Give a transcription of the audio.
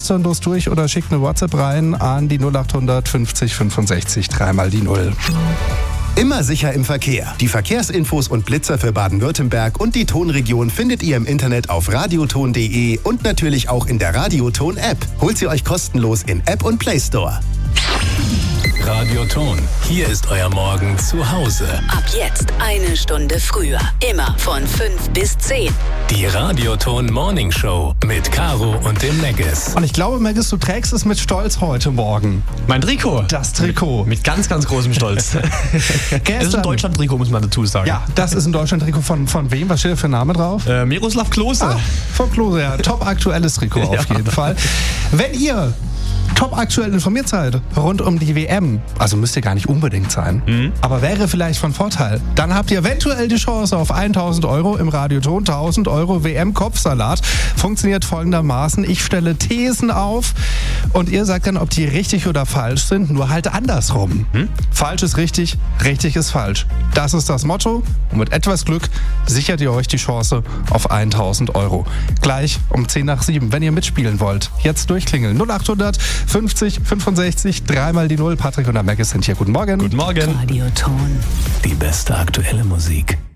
kostenlos durch oder schickt eine WhatsApp rein an die 0800 50 65 3 die 0. Immer sicher im Verkehr. Die Verkehrsinfos und Blitzer für Baden-Württemberg und die Tonregion findet ihr im Internet auf radioton.de und natürlich auch in der Radioton-App. Holt sie euch kostenlos in App und Play Store. Radioton. Hier ist euer Morgen zu Hause. Ab jetzt 1 Stunde früher. Immer von 5 bis 10. Die Radioton Morning Show mit Caro und dem Maggis. Und ich glaube, Maggis, du trägst es mit Stolz heute Morgen. Mein Trikot. Das Trikot. Mit ganz, ganz großem Stolz. Das ist ein Deutschland-Trikot, muss man dazu sagen. Ja, das ist ein Deutschland-Trikot von wem? Was steht da für ein Name drauf? Miroslav Klose. Von Klose, ja. Top aktuelles Trikot auf jeden Fall. Wenn ihr top aktuell informiert seid rund um die WM, also müsst ihr gar nicht unbedingt sein, aber wäre vielleicht von Vorteil, dann habt ihr eventuell die Chance auf 1.000 Euro im Radioton, 1.000 Euro WM-Kopfsalat. Funktioniert folgendermaßen: Ich stelle Thesen auf und ihr sagt dann, ob die richtig oder falsch sind, nur halt andersrum. Falsch ist richtig, richtig ist falsch. Das ist das Motto und mit etwas Glück sichert ihr euch die Chance auf 1.000 Euro. Gleich um 10 nach 7, wenn ihr mitspielen wollt. Jetzt durchklingeln. 0800 50 65 3 die 0. Patrick und der Maggis sind hier. Guten Morgen. Guten Morgen. Radioton. Die beste aktuelle Musik.